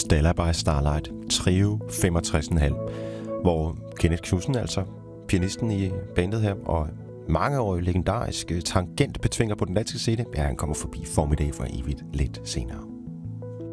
Stella by Starlight, Trio 65,5, hvor Kenneth Knudsen, altså pianisten i bandet her, og mangeårig legendarisk tangentbetvinger på den danske scene, ja, han kommer forbi Formiddag for evigt lidt senere.